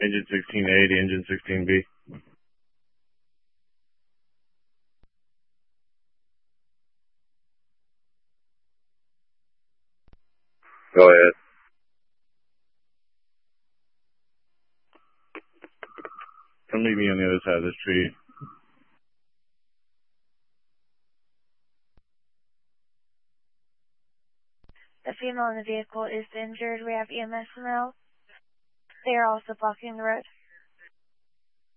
Engine 16A to engine 16B. Go ahead. Come meet me on the other side of this tree. The female in the vehicle is injured. We have EMS now. They are also blocking the road.